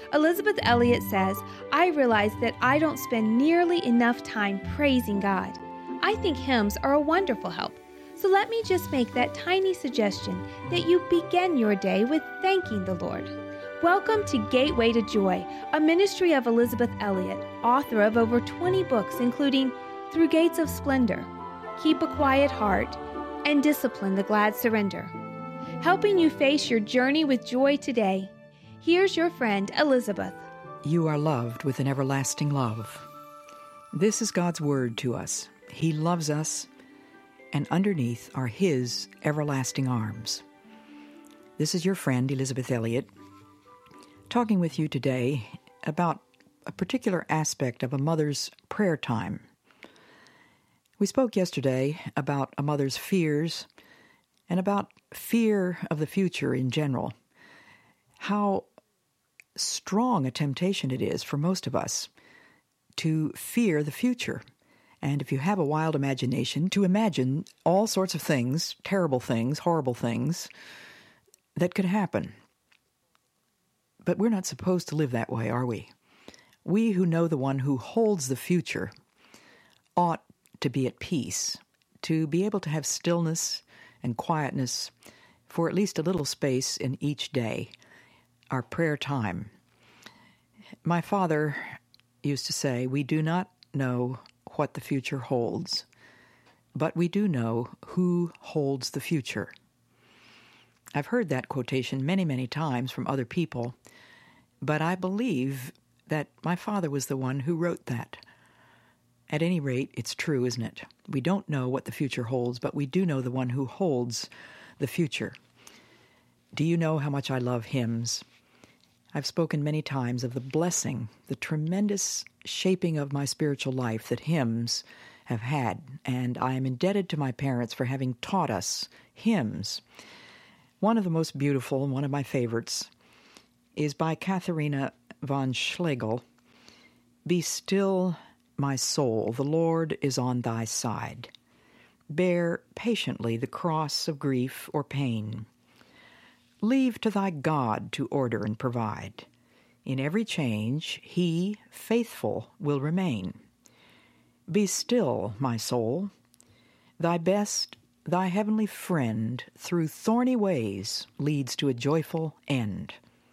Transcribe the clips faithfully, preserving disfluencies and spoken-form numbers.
Elizabeth Elliot says, I realize that I don't spend nearly enough time praising God. I think hymns are a wonderful help. So let me just make that tiny suggestion that you begin your day with thanking the Lord. Welcome to Gateway to Joy, a ministry of Elizabeth Elliot, author of over twenty books, including Through Gates of Splendor, Keep a Quiet Heart, and Discipline the Glad Surrender. Helping you face your journey with joy today, here's your friend Elizabeth. You are loved with an everlasting love. This is God's word to us. He loves us, and underneath are His everlasting arms. This is your friend Elizabeth Elliot, talking with you today about a particular aspect of a mother's prayer time. We spoke yesterday about a mother's fears and about fear of the future in general. How strong a temptation it is for most of us to fear the future. And if you have a wild imagination, to imagine all sorts of things, terrible things, horrible things, that could happen. But we're not supposed to live that way, are we? We who know the one who holds the future ought to be at peace, to be able to have stillness and quietness for at least a little space in each day, our prayer time. My father used to say, we do not know what the future holds, but we do know who holds the future. I've heard that quotation many, many times from other people, but I believe that my father was the one who wrote that. At any rate, it's true, isn't it? We don't know what the future holds, but we do know the one who holds the future. Do you know how much I love hymns? I've spoken many times of the blessing, the tremendous shaping of my spiritual life that hymns have had, and I am indebted to my parents for having taught us hymns. One of the most beautiful, and one of my favorites, is by Katharina von Schlegel. Be still, my soul, the Lord is on thy side. Bear patiently the cross of grief or pain. Leave to thy God to order and provide. In every change, he, faithful, will remain. Be still, my soul. Thy best, thy heavenly friend, through thorny ways leads to a joyful end.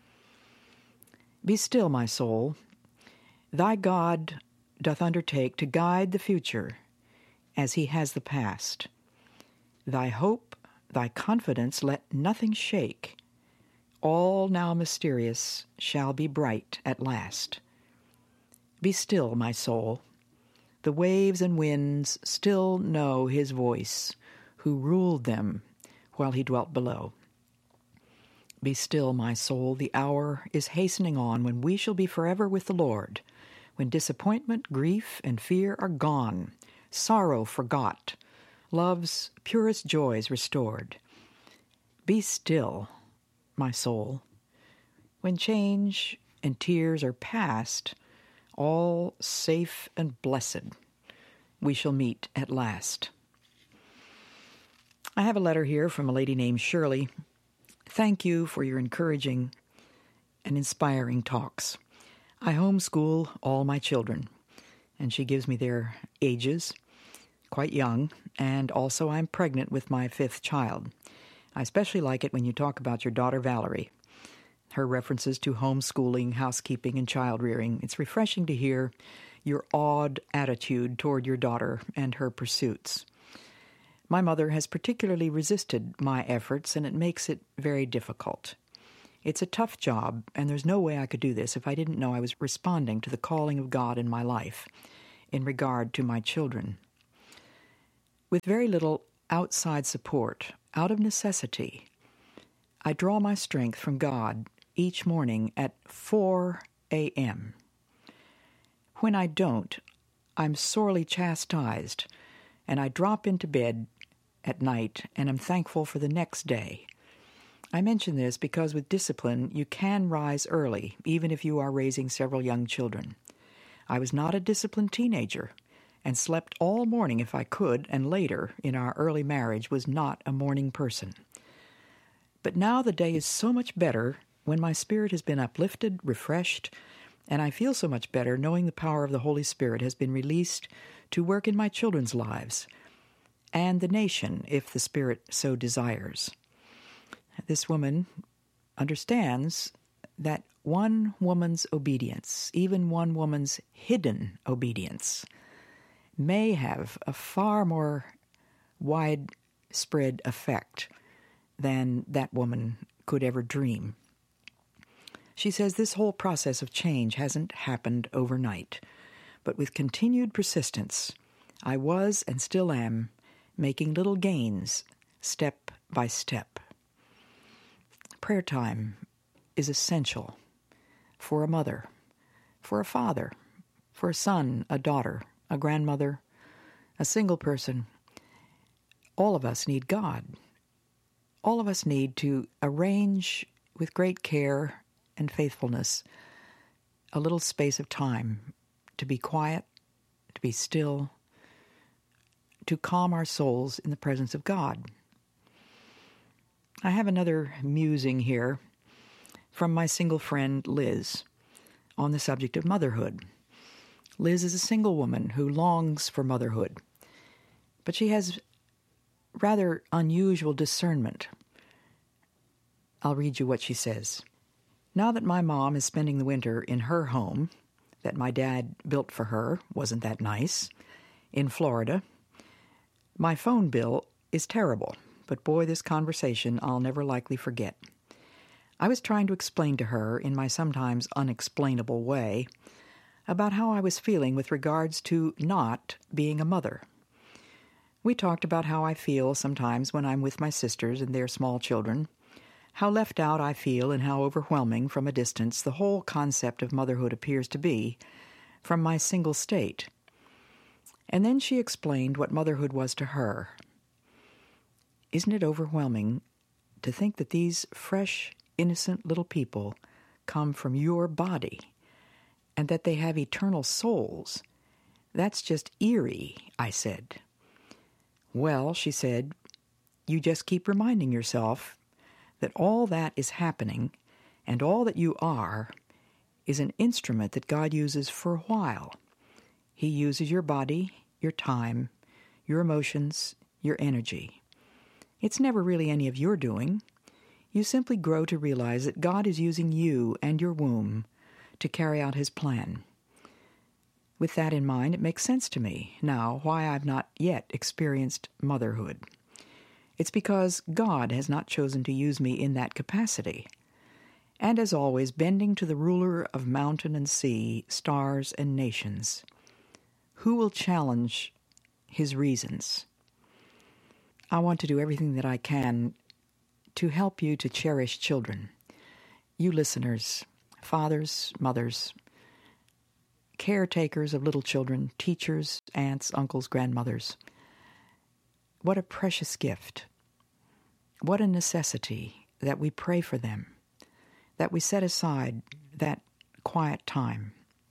Be still, my soul. Thy God doth undertake to guide the future as he has the past. Thy hope, thy confidence let nothing shake. All now mysterious shall be bright at last. Be still, my soul. The waves and winds still know his voice, who ruled them while he dwelt below. Be still, my soul. The hour is hastening on when we shall be forever with the Lord, when disappointment, grief, and fear are gone, sorrow forgot, love's purest joys restored. Be still, my soul. When change and tears are past, all safe and blessed, we shall meet at last. I have a letter here from a lady named Shirley. Thank you for your encouraging and inspiring talks. I homeschool all my children, and she gives me their ages, quite young, and also I'm pregnant with my fifth child. I especially like it when you talk about your daughter Valerie, her references to homeschooling, housekeeping, and child rearing. It's refreshing to hear your awed attitude toward your daughter and her pursuits. My mother has particularly resisted my efforts, and it makes it very difficult. It's a tough job, and there's no way I could do this if I didn't know I was responding to the calling of God in my life in regard to my children. With very little outside support, out of necessity, I draw my strength from God each morning at four a.m. When I don't, I'm sorely chastised, and I drop into bed at night and am thankful for the next day. I mention this because with discipline, you can rise early, even if you are raising several young children. I was not a disciplined teenager, and slept all morning if I could, and later, in our early marriage, was not a morning person. But now the day is so much better when my spirit has been uplifted, refreshed, and I feel so much better knowing the power of the Holy Spirit has been released to work in my children's lives and the nation, if the Spirit so desires. This woman understands that one woman's obedience, even one woman's hidden obedience, may have a far more widespread effect than that woman could ever dream. She says this whole process of change hasn't happened overnight, but with continued persistence, I was and still am making little gains step by step. Prayer time is essential for a mother, for a father, for a son, a daughter, a grandmother, a single person. All of us need God. All of us need to arrange with great care and faithfulness a little space of time to be quiet, to be still, to calm our souls in the presence of God. I have another musing here from my single friend Liz on the subject of motherhood. Liz is a single woman who longs for motherhood, but she has rather unusual discernment. I'll read you what she says. Now that my mom is spending the winter in her home, that my dad built for her, wasn't that nice, in Florida, my phone bill is terrible, but boy, this conversation I'll never likely forget. I was trying to explain to her, in my sometimes unexplainable way, about how I was feeling with regards to not being a mother. We talked about how I feel sometimes when I'm with my sisters and their small children, how left out I feel and how overwhelming from a distance the whole concept of motherhood appears to be from my single state. And then she explained what motherhood was to her. Isn't it overwhelming to think that these fresh, innocent little people come from your body and that they have eternal souls? That's just eerie, I said. Well, she said, you just keep reminding yourself that all that is happening and all that you are is an instrument that God uses for a while. He uses your body, your time, your emotions, your energy. It's never really any of your doing. You simply grow to realize that God is using you and your womb to carry out His plan. With that in mind, it makes sense to me now why I've not yet experienced motherhood. It's because God has not chosen to use me in that capacity. And as always, bending to the ruler of mountain and sea, stars and nations, who will challenge His reasons? I want to do everything that I can to help you to cherish children. You listeners, fathers, mothers, caretakers of little children, teachers, aunts, uncles, grandmothers. What a precious gift. What a necessity that we pray for them, that we set aside that quiet time.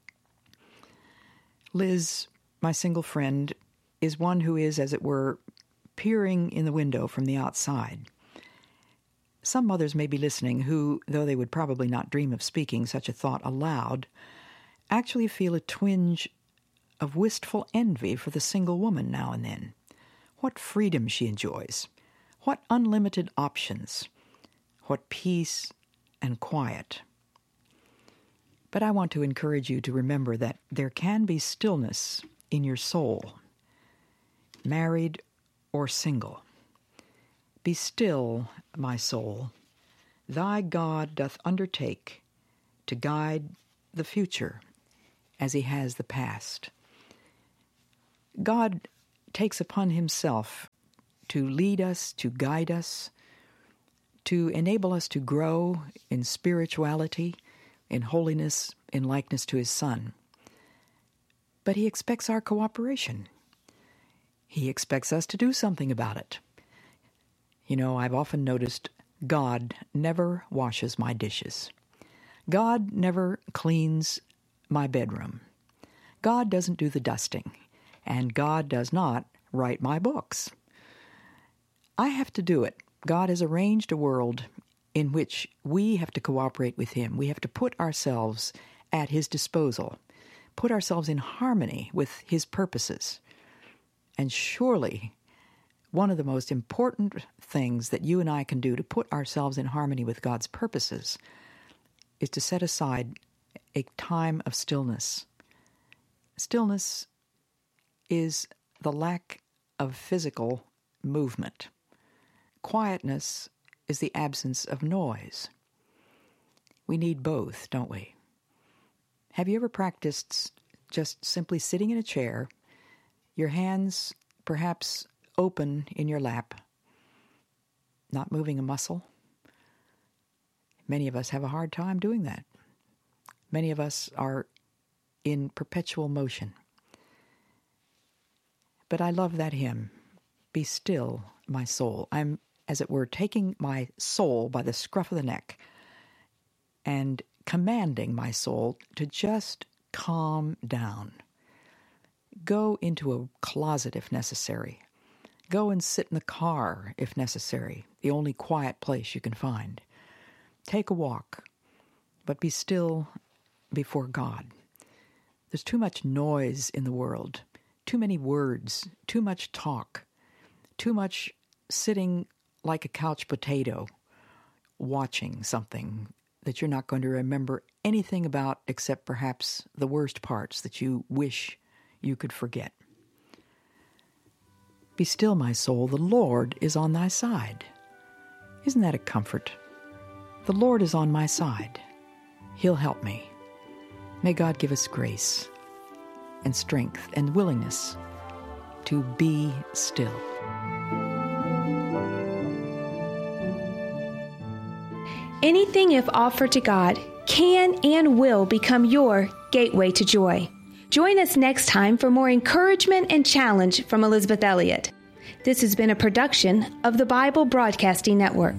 Liz, my single friend, is one who is, as it were, peering in the window from the outside. Some mothers may be listening who, though they would probably not dream of speaking such a thought aloud, actually feel a twinge of wistful envy for the single woman now and then. What freedom she enjoys. What unlimited options. What peace and quiet. But I want to encourage you to remember that there can be stillness in your soul, married or single. Be still, my soul. Thy God doth undertake to guide the future as He has the past. God takes upon Himself to lead us, to guide us, to enable us to grow in spirituality, in holiness, in likeness to His Son. But He expects our cooperation. He expects us to do something about it. You know, I've often noticed God never washes my dishes. God never cleans my bedroom. God doesn't do the dusting. And God does not write my books. I have to do it. God has arranged a world in which we have to cooperate with him. We have to put ourselves at his disposal, put ourselves in harmony with his purposes. And surely one of the most important things that you and I can do to put ourselves in harmony with God's purposes is to set aside a time of stillness. Stillness is the lack of physical movement. Quietness is the absence of noise. We need both, don't we? Have you ever practiced just simply sitting in a chair, your hands perhaps open in your lap, not moving a muscle? Many of us have a hard time doing that. Many of us are in perpetual motion. But I love that hymn, "Be still, my soul." I'm, as it were, taking my soul by the scruff of the neck and commanding my soul to just calm down. Go into a closet if necessary. Go and sit in the car if necessary, the only quiet place you can find. Take a walk, but be still before God. There's too much noise in the world, too many words, too much talk, too much sitting like a couch potato, watching something that you're not going to remember anything about except perhaps the worst parts that you wish you could forget. Be still, my soul, the Lord is on thy side. Isn't that a comfort? The Lord is on my side. He'll help me. May God give us grace and strength and willingness to be still. Anything, if offered to God, can and will become your gateway to joy. Join us next time for more encouragement and challenge from Elizabeth Elliot. This has been a production of the Bible Broadcasting Network.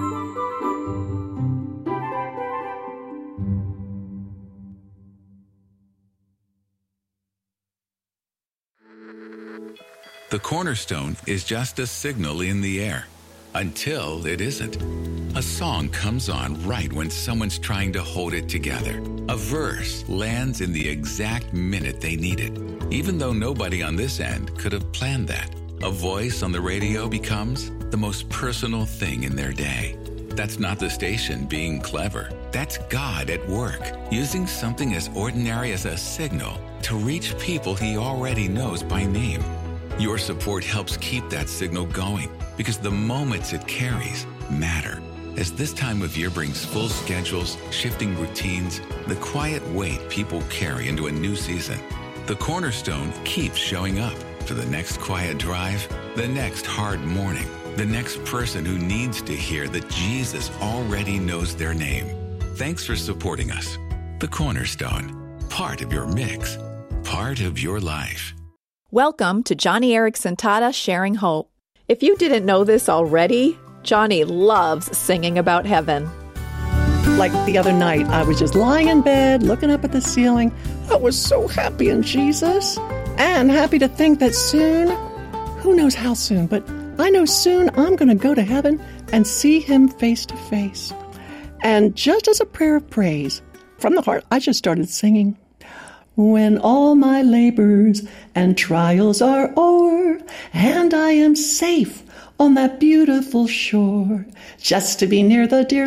The cornerstone is just a signal in the air, until it isn't. A song comes on right when someone's trying to hold it together. A verse lands in the exact minute they need it, even though nobody on this end could have planned that. A voice on the radio becomes the most personal thing in their day. That's not the station being clever. That's God at work, using something as ordinary as a signal to reach people he already knows by name. Your support helps keep that signal going because the moments it carries matter. As this time of year brings full schedules, shifting routines, the quiet weight people carry into a new season, the Cornerstone keeps showing up for the next quiet drive, the next hard morning, the next person who needs to hear that Jesus already knows their name. Thanks for supporting us. The Cornerstone, part of your mix, part of your life. Welcome to Joni Eareckson Tada Sharing Hope. If you didn't know this already, Joni loves singing about heaven. Like the other night, I was just lying in bed, looking up at the ceiling. I was so happy in Jesus, and happy to think that soon, who knows how soon, but I know soon I'm going to go to heaven and see him face to face. And just as a prayer of praise, from the heart, I just started singing. When all my labors and trials are o'er, and I am safe on that beautiful shore, just to be near the dear